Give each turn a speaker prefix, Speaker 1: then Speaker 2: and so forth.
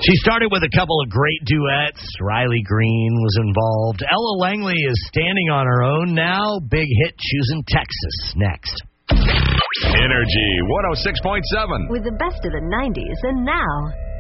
Speaker 1: She started with a couple of great duets. Riley Green was involved. Ella Langley is standing on her own now. Big hit Choosing Texas next.
Speaker 2: Energy 106.7.
Speaker 3: With the best of the 90s and now.